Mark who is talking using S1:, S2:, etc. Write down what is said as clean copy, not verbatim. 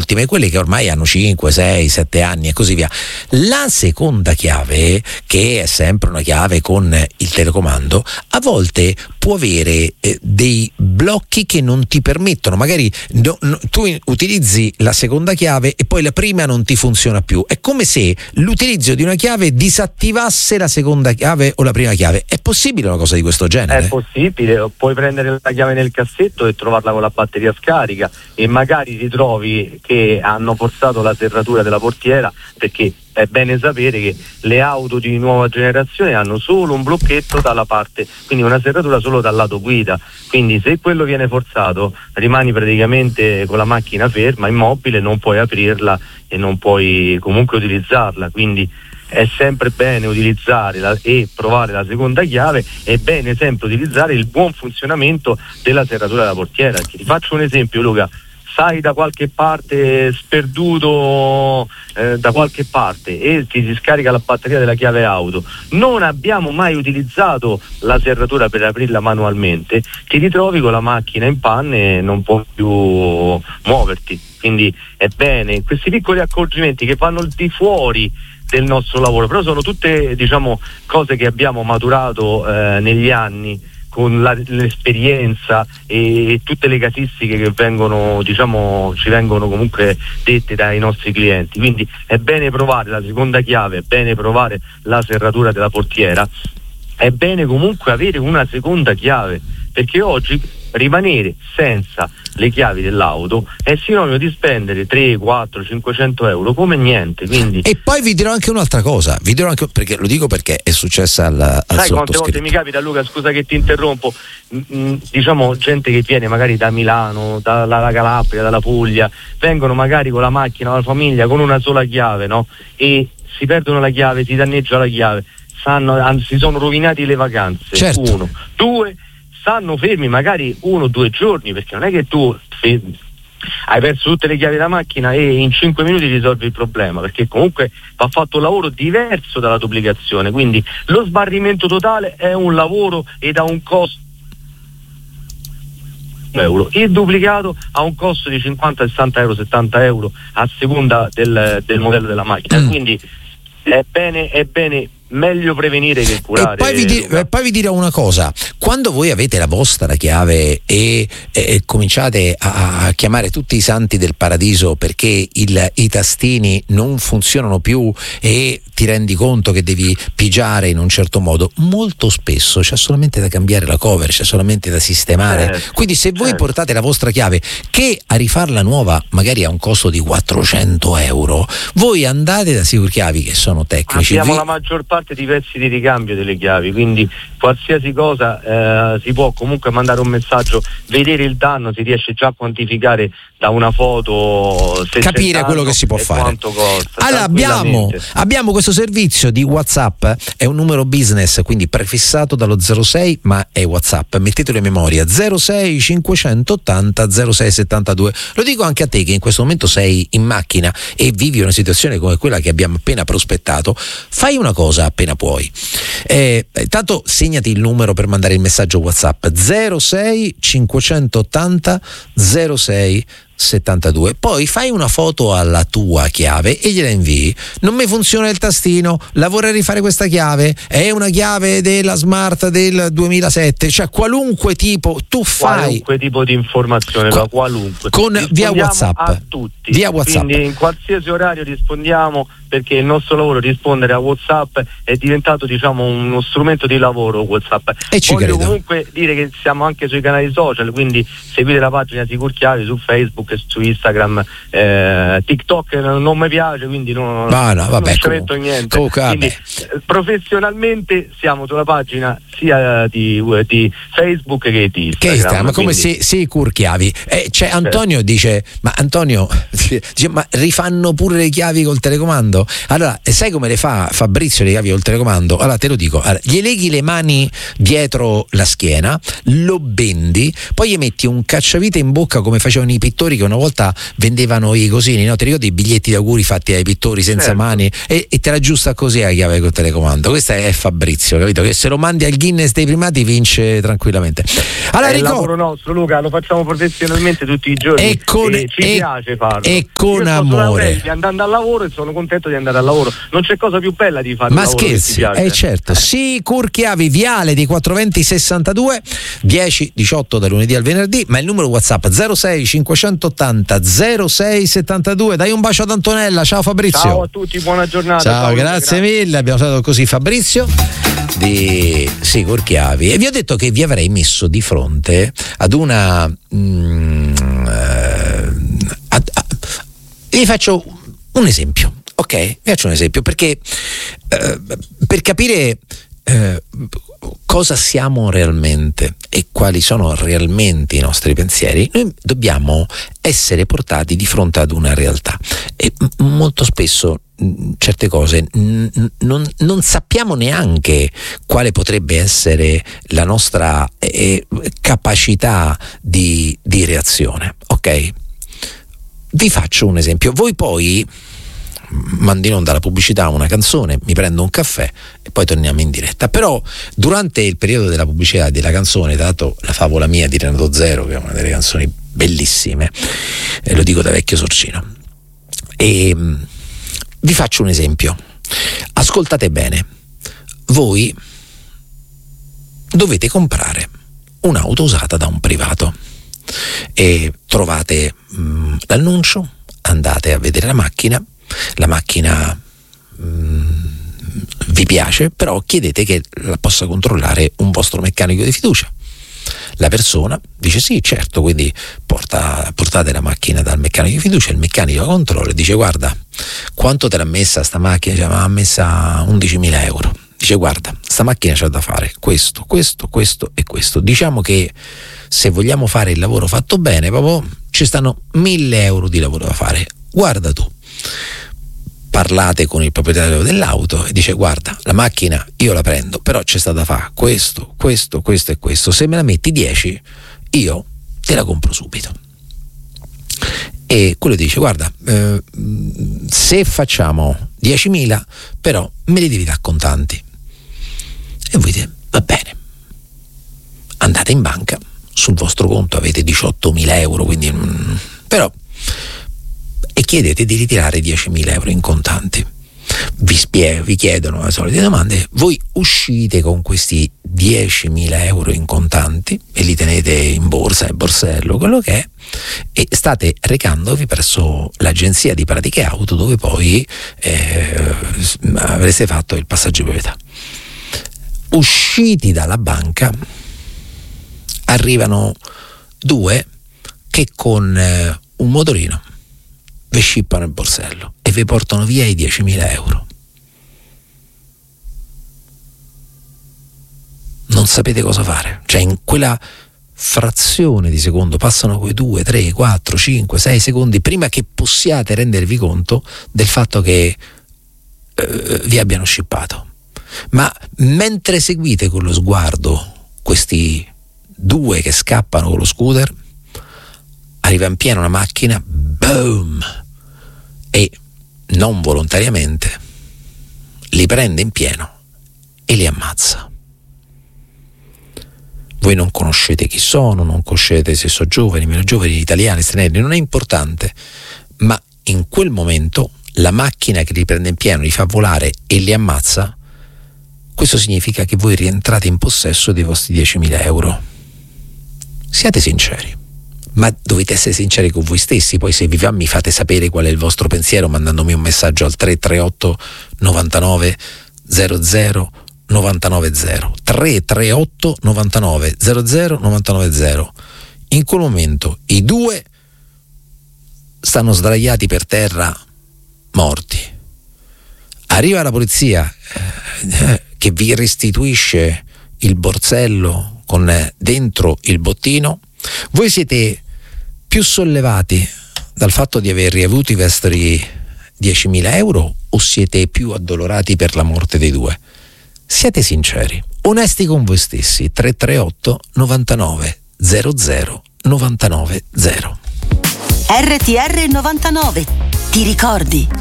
S1: ultime, quelle che ormai hanno 5, 6, 7 anni e così via. La seconda chiave, che è sempre una chiave con il telecomando, a volte può avere dei blocchi che non ti permettono, magari tu utilizzi la seconda chiave e poi la prima non ti funziona più. È come se l'utilizzo di una chiave disattivasse la seconda chiave o la prima chiave. È possibile una cosa di questo genere?
S2: È possibile, puoi prendere la chiave nel cassetto e trovarla con la batteria scarica, e magari ti trovi che hanno forzato la serratura della portiera, perché è bene sapere che le auto di nuova generazione hanno solo un blocchetto dalla parte, quindi una serratura solo dal lato guida, quindi se quello viene forzato rimani praticamente con la macchina ferma, immobile, non puoi aprirla e non puoi comunque utilizzarla. Quindi è sempre bene utilizzare e provare la seconda chiave, è bene sempre utilizzare il buon funzionamento della serratura della portiera. Ti faccio un esempio, Luca: sai da qualche parte sperduto da qualche parte e ti si scarica la batteria della chiave auto, non abbiamo mai utilizzato la serratura per aprirla manualmente, ti ritrovi con la macchina in panne e non puoi più muoverti. Quindi è bene questi piccoli accorgimenti che vanno al di fuori del nostro lavoro, però sono tutte, diciamo, cose che abbiamo maturato negli anni con l'esperienza e tutte le casistiche che vengono, diciamo, ci vengono comunque dette dai nostri clienti. Quindi è bene provare la seconda chiave, è bene provare la serratura della portiera, è bene comunque avere una seconda chiave, perché oggi rimanere senza le chiavi dell'auto è sinonimo di spendere 3, 4, 500 euro come niente. Quindi...
S1: E poi vi dirò anche un'altra cosa, perché lo dico perché è successa al
S2: sai quante volte mi capita, Luca, scusa che ti interrompo, diciamo gente che viene magari da Milano, dalla Calabria, dalla Puglia, vengono magari con la macchina, la famiglia, con una sola chiave, no? E si perdono la chiave, si danneggia la chiave, si sono rovinati le vacanze.
S1: Certo.
S2: 1, 2, stanno fermi magari 1 o 2 giorni, perché non è che tu hai perso tutte le chiavi della macchina e in 5 minuti risolvi il problema, perché comunque va fatto un lavoro diverso dalla duplicazione. Quindi lo sbarrimento totale è un lavoro ed ha un costo euro, il duplicato ha un costo di 50, 60 euro, 70 euro a seconda del modello della macchina. Quindi è bene meglio prevenire che curare.
S1: E poi vi dirò una cosa: quando voi avete la vostra chiave e cominciate a chiamare tutti i santi del paradiso perché i tastini non funzionano più e ti rendi conto che devi pigiare in un certo modo, molto spesso c'è solamente da cambiare la cover, c'è solamente da sistemare. Quindi se voi portate la vostra chiave, che a rifarla nuova magari ha un costo di 400 euro, voi andate da Sicurchiavi, che sono tecnici,
S2: abbiamo la maggior parte di pezzi di ricambio delle chiavi, quindi qualsiasi cosa si può comunque mandare un messaggio, vedere il danno, si riesce già a quantificare da una foto, se
S1: capire quello che si può fare,
S2: quanto costa.
S1: Allora abbiamo questo servizio di WhatsApp, è un numero business, quindi prefissato dallo 06, ma è WhatsApp, mettetelo in memoria: 06 580 06 72. Lo dico anche a te che in questo momento sei in macchina e vivi una situazione come quella che abbiamo appena prospettato. Fai una cosa appena puoi, tanto segnati il numero per mandare il messaggio WhatsApp: 06 580 06 72, poi fai una foto alla tua chiave e gliela invii. Non mi funziona il tastino, la vorrei rifare questa chiave, è una chiave della Smart del 2007, cioè qualunque tipo tu fai,
S2: qualunque tipo di informazione, qualunque,
S1: via WhatsApp,
S2: a tutti,
S1: via WhatsApp.
S2: Quindi in qualsiasi orario rispondiamo, perché il nostro lavoro, rispondere a WhatsApp, è diventato, diciamo, uno strumento di lavoro WhatsApp.
S1: E ci
S2: voglio
S1: credo.
S2: comunque dire che siamo anche sui canali social, quindi seguite la pagina Sicurchiavi su Facebook, su Instagram, TikTok non mi piace, quindi non ci metto niente. Quindi professionalmente siamo sulla pagina sia di Facebook che di Instagram.
S1: Ma come Sicurchiavi. C'è Antonio dice: ma Antonio dice, ma rifanno pure le chiavi col telecomando? Allora, sai come le fa Fabrizio le chiavi col telecomando? Allora te lo dico: allora, gli leghi le mani dietro la schiena, lo bendi, poi gli metti un cacciavite in bocca come facevano i pittori che una volta vendevano i cosini, no? Ti ricordi i biglietti d'auguri fatti ai pittori senza mani e te la aggiusta così a chiave col telecomando. Questo è Fabrizio, capito? Che se lo mandi al Guinness dei primati vince tranquillamente. Allora,
S2: è il lavoro nostro, Luca, lo facciamo professionalmente tutti i giorni e ci piace farlo
S1: e con amore.
S2: Andando al lavoro e sono contento di andare al lavoro, non c'è cosa più bella di fare.
S1: Ma scherzi, certo. Curchiavi, Viale di 420 62 10-18 da lunedì al venerdì, ma il numero WhatsApp 06 580 06 72. Dai un bacio ad Antonella. Ciao Fabrizio.
S2: Ciao a tutti, buona giornata.
S1: Ciao, grazie mille. Abbiamo stato così Fabrizio di Curchiavi, e vi ho detto che vi avrei messo di fronte ad una vi faccio un esempio, ok? Vi faccio un esempio perché per capire cosa siamo realmente e quali sono realmente i nostri pensieri, noi dobbiamo essere portati di fronte ad una realtà, e molto spesso certe cose non sappiamo neanche quale potrebbe essere la nostra capacità di reazione, ok? Vi faccio un esempio. Voi poi mando in onda la pubblicità, una canzone, mi prendo un caffè e poi torniamo in diretta. Però durante il periodo della pubblicità e della canzone, dato la favola mia di Renato Zero, che è una delle canzoni bellissime, e lo dico da vecchio sorcino, e vi faccio un esempio. Ascoltate bene. Voi dovete comprare un'auto usata da un privato e trovate l'annuncio, andate a vedere la macchina vi piace, però chiedete che la possa controllare un vostro meccanico di fiducia. La persona dice sì, certo, quindi portate la macchina dal meccanico di fiducia, il meccanico la controlla e dice: guarda, quanto te l'ha messa sta macchina? Cioè, ma ha messa 11.000 euro. Dice: guarda, sta macchina c'ha da fare questo e questo. Diciamo che se vogliamo fare il lavoro fatto bene, proprio ci stanno 1.000 euro di lavoro da fare. Guarda tu. Parlate con il proprietario dell'auto e dice: guarda, la macchina io la prendo, però c'è sta da fare questo e questo. Se me la metti 10, io te la compro subito. E quello dice: guarda, se facciamo 10.000, però me li devi dare contanti. E voi dite: va bene. Andate in banca, sul vostro conto avete 18.000 euro, quindi però, e chiedete di ritirare 10.000 euro in contanti. Vi chiedono le solite domande, voi uscite con questi 10.000 euro in contanti e li tenete in borsa e borsello, quello che è, e state recandovi presso l'agenzia di pratiche auto, dove poi avreste fatto il passaggio di proprietà. Usciti dalla banca arrivano due che con un motorino vi scippano il borsello e vi portano via i 10.000 euro. Non sapete cosa fare, cioè in quella frazione di secondo passano quei 2, 3, 4, 5, 6 secondi prima che possiate rendervi conto del fatto che vi abbiano scippato. Ma mentre seguite con lo sguardo questi due che scappano con lo scooter, arriva in pieno una macchina, boom, e non volontariamente li prende in pieno e li ammazza. Voi non conoscete chi sono, non conoscete se sono giovani, meno giovani, italiani, stranieri, non è importante, ma in quel momento la macchina che li prende in pieno, li fa volare e li ammazza, questo significa che voi rientrate in possesso dei vostri 10.000 euro. Siate sinceri, ma dovete essere sinceri con voi stessi. Poi se vi va mi fate sapere qual è il vostro pensiero mandandomi un messaggio al 338 99 00 990 338 99 00 990. In quel momento i due stanno sdraiati per terra morti. Arriva la polizia che vi restituisce il borsello con dentro il bottino. Voi siete più sollevati dal fatto di aver riavuto i vostri 10.000 euro o siete più addolorati per la morte dei due? Siate sinceri, onesti con voi stessi. 338 99 00 990.
S3: RTR 99. Ti ricordi?